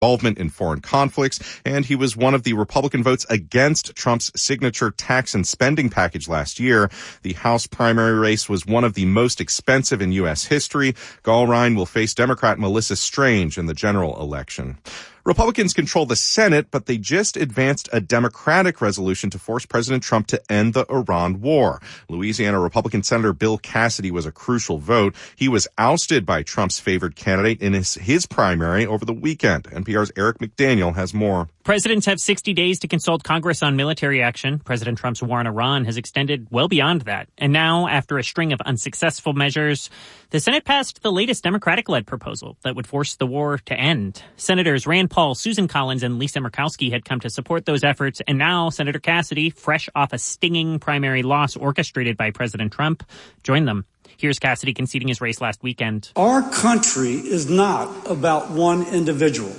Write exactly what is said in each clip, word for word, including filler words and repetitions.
involvement in foreign conflicts, and he was one of the Republican votes against Trump's signature tax and spending package last year. The House primary race was one of the most expensive in U S history. Gallrein will face Democrat Melissa Strange in the general election. Republicans control the Senate, but they just advanced a Democratic resolution to force President Trump to end the Iran war. Louisiana Republican Senator Bill Cassidy was a crucial vote. He was ousted by Trump's favored candidate in his, his primary over the weekend. N P R's Eric McDaniel has more. Presidents have sixty days to consult Congress on military action. President Trump's war on Iran has extended well beyond that. And now, after a string of unsuccessful measures, the Senate passed the latest Democratic-led proposal that would force the war to end. Senators Rand Paul, Susan Collins, and Lisa Murkowski had come to support those efforts, and now Senator Cassidy, fresh off a stinging primary loss orchestrated by President Trump, joined them. Here's Cassidy conceding his race last weekend. Our country is not about one individual.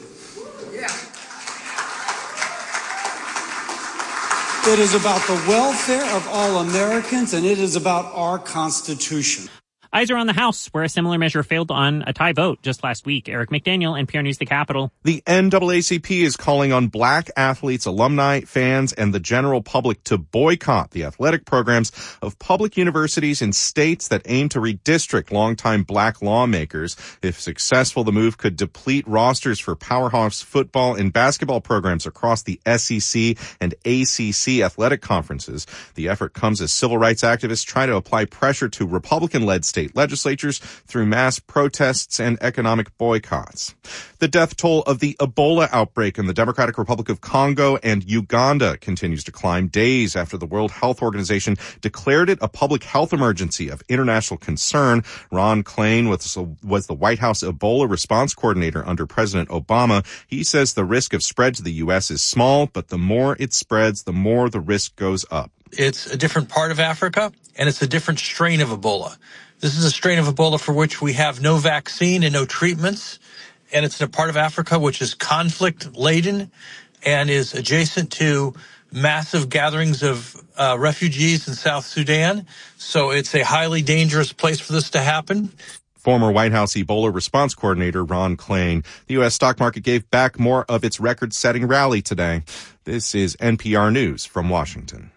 It is about the welfare of all Americans, and it is about our Constitution. Eyes are on the House, where a similar measure failed on a tie vote just last week. Eric McDaniel, N P R News, the Capitol. The N double A C P is calling on black athletes, alumni, fans, and the general public to boycott the athletic programs of public universities in states that aim to redistrict longtime black lawmakers. If successful, the move could deplete rosters for powerhouse football and basketball programs across the S E C and A C C athletic conferences. The effort comes as civil rights activists try to apply pressure to Republican-led states legislatures through mass protests and economic boycotts. The death toll of the Ebola outbreak in the Democratic Republic of Congo and Uganda continues to climb days after the World Health Organization declared it a public health emergency of international concern. Ron Klain was, was the White House Ebola response coordinator under President Obama. He says the risk of spread to the U S is small, but the more it spreads, the more the risk goes up. It's a different part of Africa, and it's a different strain of Ebola. This is a strain of Ebola for which we have no vaccine and no treatments, and it's in a part of Africa which is conflict-laden and is adjacent to massive gatherings of uh, refugees in South Sudan. So it's a highly dangerous place for this to happen. Former White House Ebola response coordinator Ron Klain. The U S stock market gave back more of its record-setting rally today. This is N P R News from Washington.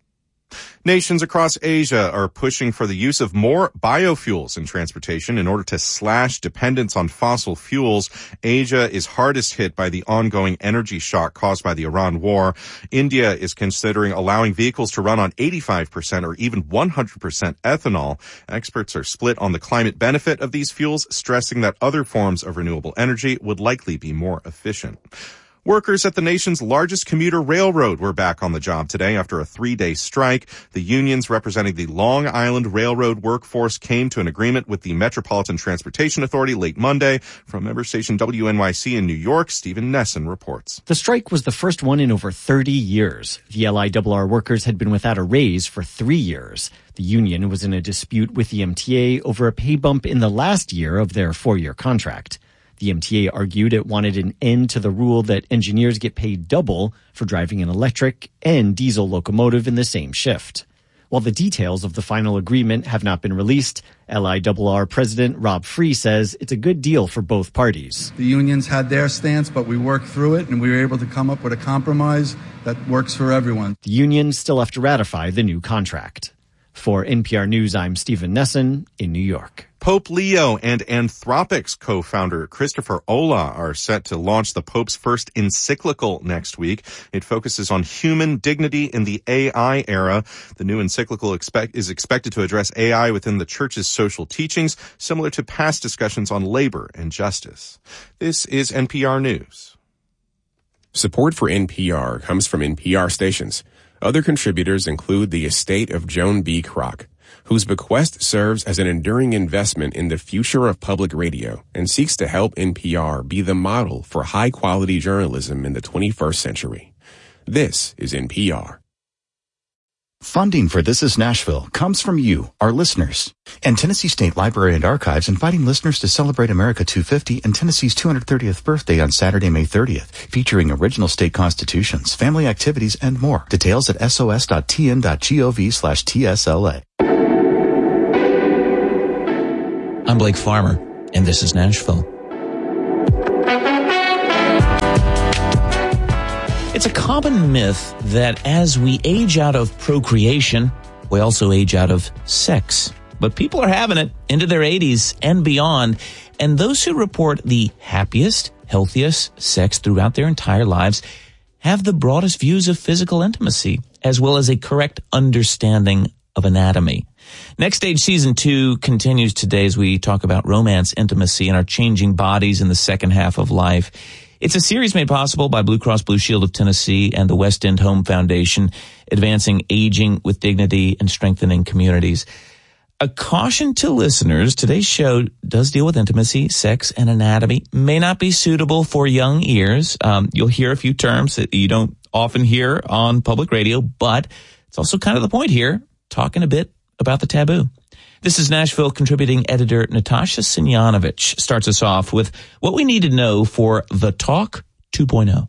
Nations across Asia are pushing for the use of more biofuels in transportation in order to slash dependence on fossil fuels. Asia is hardest hit by the ongoing energy shock caused by the Iran war. India is considering allowing vehicles to run on eighty-five percent or even one hundred percent ethanol. Experts are split on the climate benefit of these fuels, stressing that other forms of renewable energy would likely be more efficient. Workers at the nation's largest commuter railroad were back on the job today after a three-day strike. The unions representing the Long Island Railroad workforce came to an agreement with the Metropolitan Transportation Authority late Monday. From member station W N Y C in New York, Stephen Nesson reports. The strike was the first one in over thirty years. The L I R R workers had been without a raise for three years. The union was in a dispute with the M T A over a pay bump in the last year of their four-year contract. The M T A argued it wanted an end to the rule that engineers get paid double for driving an electric and diesel locomotive in the same shift. While the details of the final agreement have not been released, L I R R President Rob Free says it's a good deal for both parties. The unions had their stance, but we worked through it and we were able to come up with a compromise that works for everyone. The unions still have to ratify the new contract. For N P R News, I'm Stephen Nesson in New York. Pope Leo and Anthropic's co-founder Christopher Olah are set to launch the Pope's first encyclical next week. It focuses on human dignity in the A I era. The new encyclical expect, is expected to address A I within the Church's social teachings, similar to past discussions on labor and justice. This is N P R News. Support for N P R comes from N P R stations. Other contributors include the estate of Joan B. Kroc, whose bequest serves as an enduring investment in the future of public radio and seeks to help N P R be the model for high-quality journalism in the twenty-first century. This is N P R. Funding for This Is Nashville comes from you, our listeners, and Tennessee State Library and Archives inviting listeners to celebrate America two fifty and Tennessee's two hundred thirtieth birthday on Saturday, May thirtieth, featuring original state constitutions, family activities, and more. Details at sos.tn.gov slash TSLA. I'm Blake Farmer, and this is Nashville. It's a common myth that as we age out of procreation, we also age out of sex. But people are having it into their eighties and beyond. And those who report the happiest, healthiest sex throughout their entire lives have the broadest views of physical intimacy, as well as a correct understanding of anatomy. Next Stage Season two continues today as we talk about romance, intimacy, and our changing bodies in the second half of life. It's a series made possible by Blue Cross Blue Shield of Tennessee and the West End Home Foundation, advancing aging with dignity and strengthening communities. A caution to listeners, today's show does deal with intimacy, sex, and anatomy. May not be suitable for young ears. Um, you'll hear a few terms that you don't often hear on public radio, but it's also kind of the point here, talking a bit about the taboo. This is Nashville contributing editor Natasha Simjonovich starts us off with what we need to know for The Talk two point oh.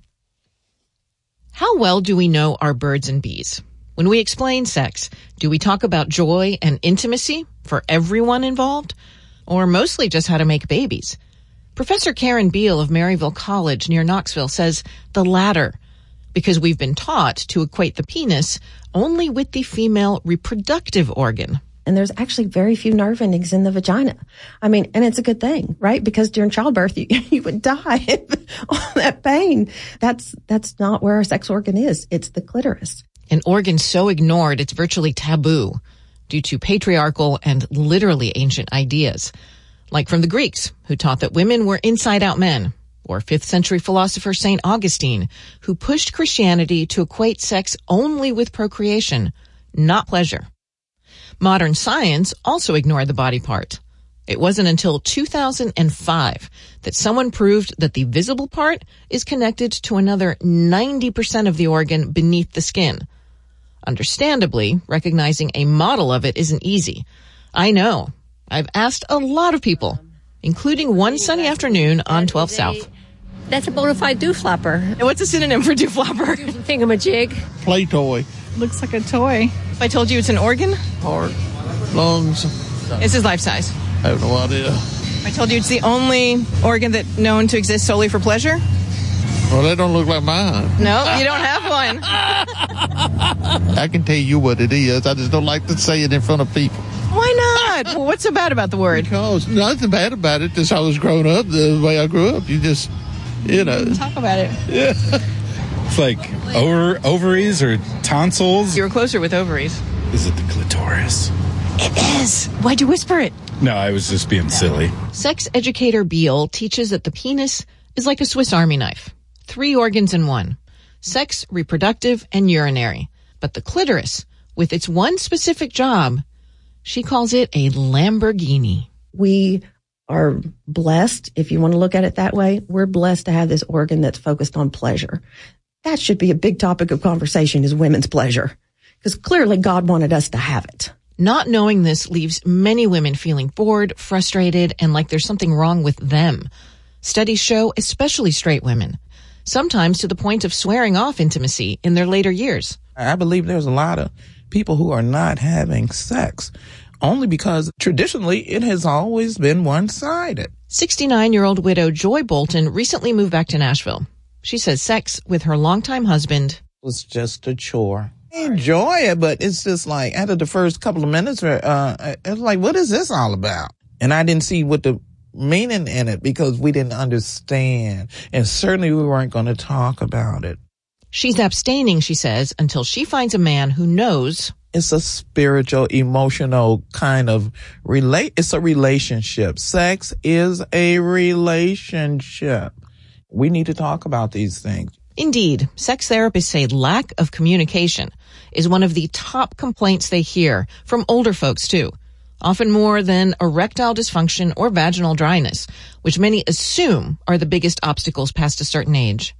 How well do we know our birds and bees? When we explain sex, do we talk about joy and intimacy for everyone involved? Or mostly just how to make babies? Professor Karen Beal of Maryville College near Knoxville says the latter, because we've been taught to equate the penis only with the female reproductive organ. And there's actually very few nerve endings in the vagina. I mean, and it's a good thing, right? Because during childbirth, you, you would die of all that pain. That's, that's not where our sex organ is. It's the clitoris. An organ so ignored, it's virtually taboo due to patriarchal and literally ancient ideas. Like from the Greeks, who taught that women were inside-out men, or fifth century philosopher Saint Augustine, who pushed Christianity to equate sex only with procreation, not pleasure. Modern science also ignored the body part. It wasn't until two thousand five that someone proved that the visible part is connected to another ninety percent of the organ beneath the skin. Understandably, recognizing a model of it isn't easy. I know. I've asked a lot of people, including one sunny afternoon on twelve South. That's a bona fide dooflapper. And what's a synonym for dooflapper? Thingamajig. Play toy. Looks like a toy. If I told you it's an organ? Heart, lungs. This is life size. I have no idea. If I told you it's the only organ that known to exist solely for pleasure? Well, that don't look like mine. No, you don't have one. I can tell you what it is. I just don't like to say it in front of people. Why not? Well, what's so bad about the word? Because nothing bad about it. Just how I was growing up, the way I grew up. You just, you know. Talk about it. Yeah. It's like over, ovaries or tonsils. You were closer with ovaries. Is it the clitoris? It is. Why'd you whisper it? No, I was just being silly. Sex educator Beal teaches that the penis is like a Swiss Army knife. Three organs in one. Sex, reproductive, and urinary. But the clitoris, with its one specific job, she calls it a Lamborghini. We are blessed, if you want to look at it that way, we're blessed to have this organ that's focused on pleasure. That should be a big topic of conversation is women's pleasure. Because clearly God wanted us to have it. Not knowing this leaves many women feeling bored, frustrated, and like there's something wrong with them. Studies show, especially straight women, sometimes to the point of swearing off intimacy in their later years. I believe there's a lot of people who are not having sex only because traditionally it has always been one-sided. sixty-nine-year-old widow Joy Bolton recently moved back to Nashville. She says sex with her longtime husband was just a chore. I enjoy it, but it's just like after the first couple of minutes, uh, it's like, what is this all about? And I didn't see what the meaning in it because we didn't understand. And certainly we weren't going to talk about it. She's abstaining, she says, until she finds a man who knows. It's a spiritual, emotional kind of relate. It's a relationship. Sex is a relationship. We need to talk about these things. Indeed, sex therapists say lack of communication is one of the top complaints they hear from older folks too, often more than erectile dysfunction or vaginal dryness, which many assume are the biggest obstacles past a certain age.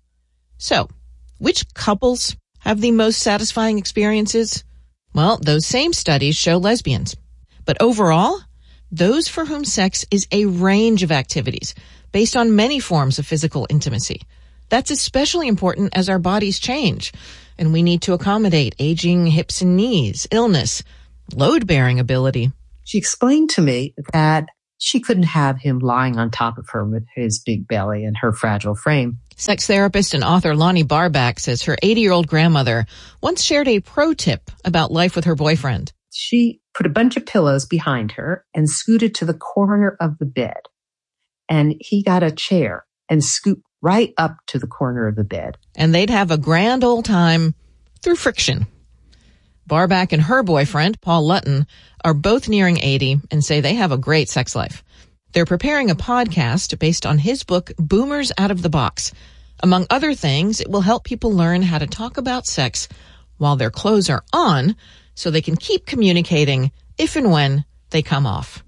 So, which couples have the most satisfying experiences? Well, those same studies show lesbians. But overall, those for whom sex is a range of activities based on many forms of physical intimacy. That's especially important as our bodies change, and we need to accommodate aging hips and knees, illness, load-bearing ability. She explained to me that she couldn't have him lying on top of her with his big belly and her fragile frame. Sex therapist and author Lonnie Barback says her eighty-year-old grandmother once shared a pro tip about life with her boyfriend. She put a bunch of pillows behind her and scooted to the corner of the bed. And he got a chair and scooped right up to the corner of the bed. And they'd have a grand old time through friction. Barback and her boyfriend, Paul Lutton, are both nearing eighty and say they have a great sex life. They're preparing a podcast based on his book, Boomers Out of the Box. Among other things, it will help people learn how to talk about sex while their clothes are on so they can keep communicating if and when they come off.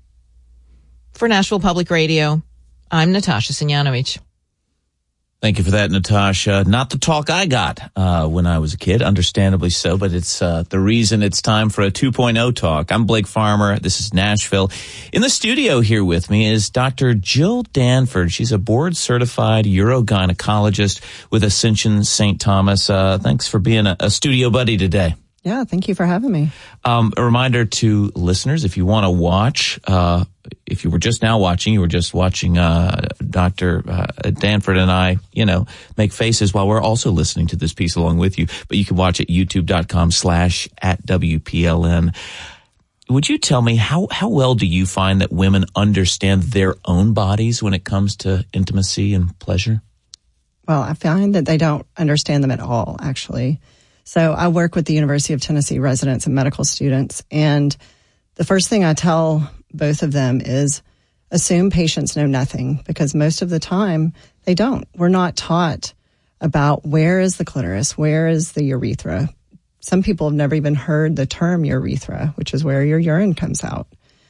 For Nashville Public Radio, I'm Natasha Sinanovich. Thank you for that, Natasha. Not the talk I got uh, when I was a kid, understandably so, but it's uh, the reason it's time for a two point oh talk. I'm Blake Farmer. This is Nashville. In the studio here with me is Doctor Jill Danford. She's a board-certified urogynecologist with Ascension Saint Thomas. Uh, thanks for being a, a studio buddy today. Yeah, thank you for having me. Um, a reminder to listeners, if you want to watch, uh, if you were just now watching, you were just watching uh, Doctor Uh, Danford and I, you know, make faces while we're also listening to this piece along with you. But you can watch it youtube.com slash at WPLN. Would you tell me, how, how well do you find that women understand their own bodies when it comes to intimacy and pleasure? Well, I find that they don't understand them at all, actually. So I work with the University of Tennessee residents and medical students, and the first thing I tell both of them is assume patients know nothing, because most of the time they don't. We're not taught about where is the clitoris, where is the urethra. Some people have never even heard the term urethra, which is where your urine comes out.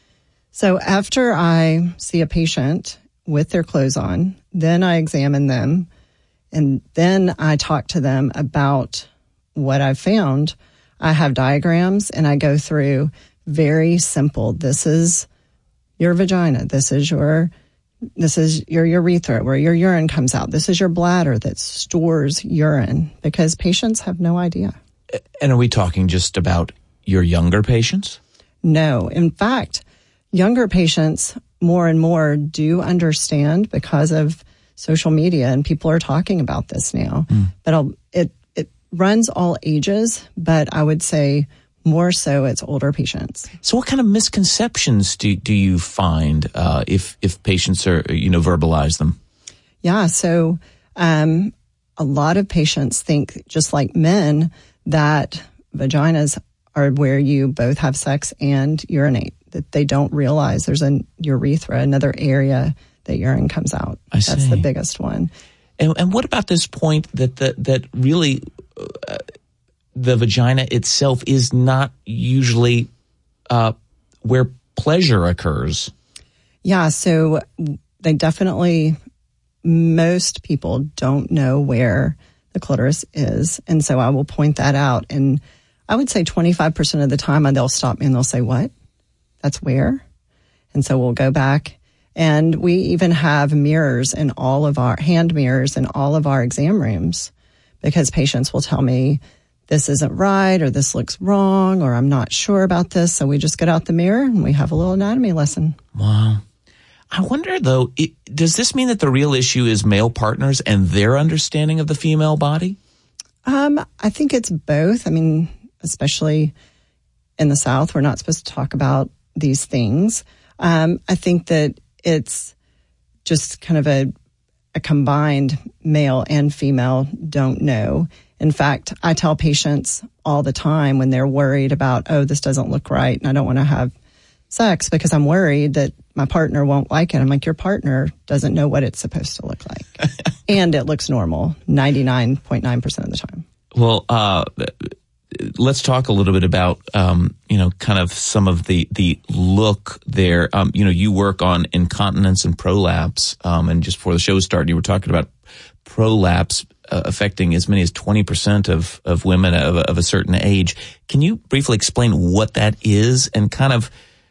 So after I see a patient with their clothes on, then I examine them, and then I talk to them about what I've found. I have diagrams and I go through very simple. This is your vagina. This is your, this is your urethra where your urine comes out. This is your bladder that stores urine, because patients have no idea. And are we talking just about your younger patients? No. In fact, younger patients more and more do understand because of social media, and people are talking about this now. Mm. But I'll, it, runs all ages, but I would say more so it's older patients. So what kind of misconceptions do do you find uh, if if patients are, you know, verbalize them? Yeah, so um, a lot of patients think, just like men, that vaginas are where you both have sex and urinate, that they don't realize there's a urethra, another area that urine comes out. I see. That's the biggest one. And, and what about this point that the, that really uh, the vagina itself is not usually uh, where pleasure occurs? Yeah, so they definitely, most people don't know where the clitoris is. And so I will point that out. And I would say twenty-five percent of the time they'll stop me and they'll say, what? That's where? And so we'll go back. And we even have mirrors in all of our, hand mirrors in all of our exam rooms, because patients will tell me this isn't right, or this looks wrong, or I'm not sure about this. So we just get out the mirror and we have a little anatomy lesson. Wow. I wonder, though, it, does this mean that the real issue is male partners and their understanding of the female body? Um, I think it's both. I mean, especially in the South, we're not supposed to talk about these things. Um, I think that it's just kind of a, a combined male and female don't know. In fact, I tell patients all the time when they're worried about, oh, this doesn't look right and I don't want to have sex because I'm worried that my partner won't like it. I'm like, your partner doesn't know what it's supposed to look like. And it looks normal ninety-nine point nine percent of the time. Well, uh, let's talk a little bit about, um, you know, kind of some of the, the look there. Um, you know, you work on incontinence and prolapse. Um, and just before the show started, you were talking about prolapse uh, affecting as many as twenty percent of, of women of, of a certain age. Can you briefly explain what that is and kind of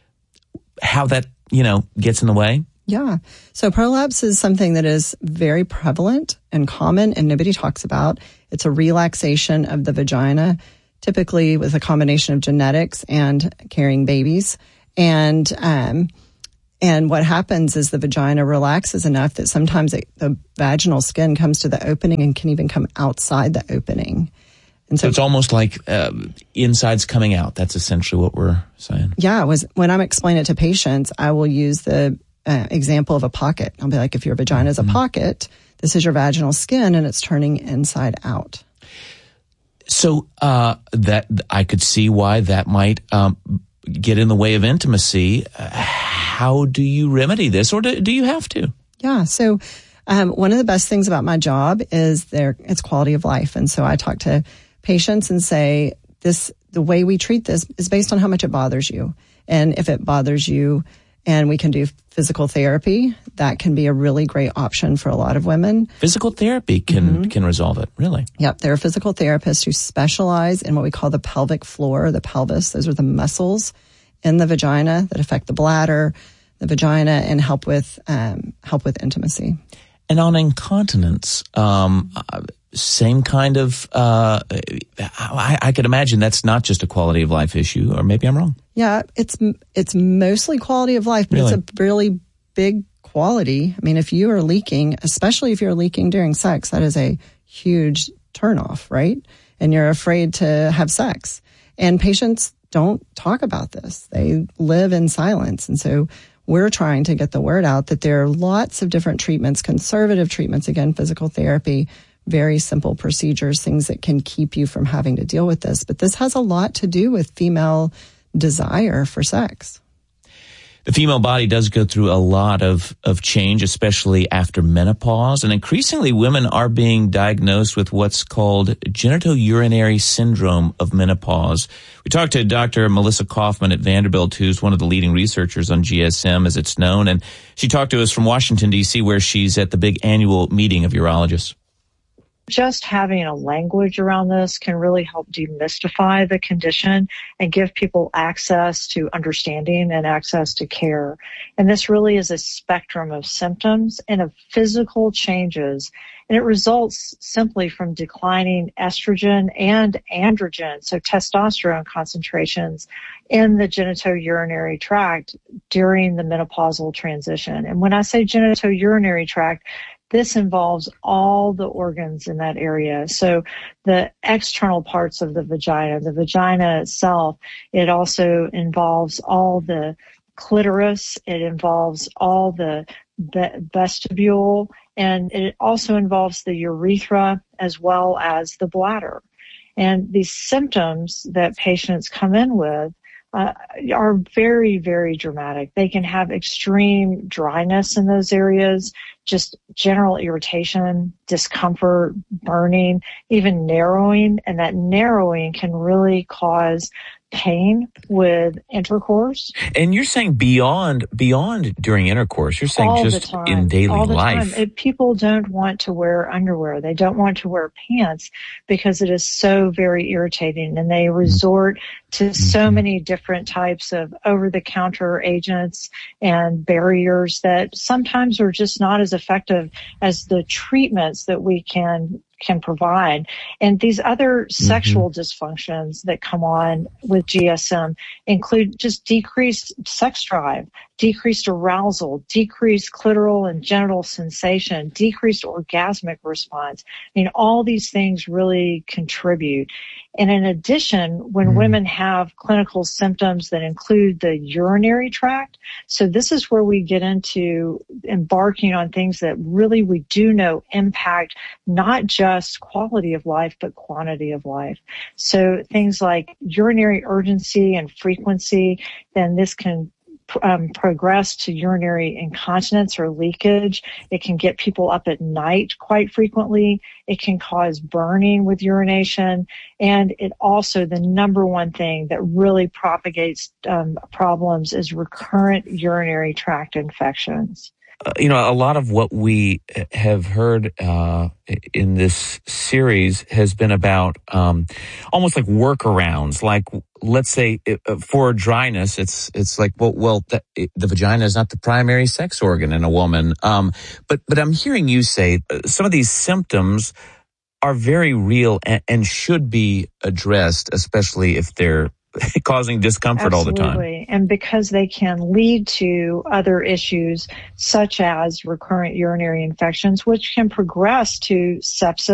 how that, you know, gets in the way? Yeah. So prolapse is something that is very prevalent and common and nobody talks about. It's a relaxation of the vagina, typically with a combination of genetics and carrying babies. And um, And what happens is the vagina relaxes enough that sometimes it, the vaginal skin comes to the opening and can even come outside the opening. And so, so it's almost like uh, inside's coming out. That's essentially what we're saying. Yeah, it was when I'm explaining it to patients, I will use the uh, example of a pocket. I'll be like, if your vagina is a mm-hmm. pocket, this is your vaginal skin and it's turning inside out. So uh, that I could see why that might um, get in the way of intimacy. Uh, how do you remedy this, or do, do you have to? Yeah, so um, one of the best things about my job is their it's quality of life, and so I talk to patients and say this: the way we treat this is based on how much it bothers you, and if it bothers you, and we can do physical therapy, that can be a really great option for a lot of women. Physical therapy can mm-hmm. can resolve it, really? Yep. There are physical therapists who specialize in what we call the pelvic floor, the pelvis. Those are the muscles in the vagina that affect the bladder, the vagina, and help with um, help with intimacy. And on incontinence, um, uh, same kind of, uh, I, I could imagine that's not just a quality of life issue, or maybe I'm wrong. Yeah, it's it's mostly quality of life, but really? It's a really big quality. I mean, if you are leaking, especially if you're leaking during sex, that is a huge turnoff, right? And you're afraid to have sex. And patients don't talk about this. They live in silence. And so we're trying to get the word out that there are lots of different treatments, conservative treatments, again, physical therapy, very simple procedures, things that can keep you from having to deal with this. But this has a lot to do with female desire for sex. The female body does go through a lot of, of change, especially after menopause. And increasingly, women are being diagnosed with what's called genitourinary syndrome of menopause. We talked to Doctor Melissa Kaufman at Vanderbilt, who's one of the leading researchers on G S M, as it's known. And she talked to us from Washington, D C, where she's at the big annual meeting of urologists. Just having a language around this can really help demystify the condition and give people access to understanding and access to care. And this really is a spectrum of symptoms and of physical changes. And it results simply from declining estrogen and androgen, so testosterone concentrations in the genitourinary tract during the menopausal transition. And when I say genitourinary tract, this involves all the organs in that area. So the external parts of the vagina, the vagina itself, it also involves all the clitoris, it involves all the vestibule, and it also involves the urethra as well as the bladder. And these symptoms that patients come in with Uh, are very, very dramatic. They can have extreme dryness in those areas, just general irritation, discomfort, burning, even narrowing. And that narrowing can really cause pain with intercourse. And you're saying beyond beyond during intercourse. You're saying all just in daily all the life. Time. If people don't want to wear underwear, they don't want to wear pants because it is so very irritating, and they resort to mm-hmm. so many different types of over-the-counter agents and barriers that sometimes are just not as effective as the treatments that we can can provide. And these other mm-hmm. sexual dysfunctions that come on with G S M include just decreased sex drive, decreased arousal, decreased clitoral and genital sensation, decreased orgasmic response. I mean, all these things really contribute. And in addition, when mm-hmm. women have clinical symptoms that include the urinary tract, so this is where we get into embarking on things that really we do know impact not just quality of life, but quantity of life. So things like urinary urgency and frequency, then this can Um, progress to urinary incontinence or leakage. It can get people up at night quite frequently. It can cause burning with urination. And it also, the number one thing that really propagates um, problems is recurrent urinary tract infections. Uh, you know, a lot of what we have heard uh, in this series has been about um, almost like workarounds. Like, let's say uh, for dryness, it's it's like, well, well, the, the vagina is not the primary sex organ in a woman. Um, but but I'm hearing you say uh, some of these symptoms are very real and, and should be addressed, especially if they're causing discomfort Absolutely. all the time. And because they can lead to other issues such as recurrent urinary infections, which can progress to sepsis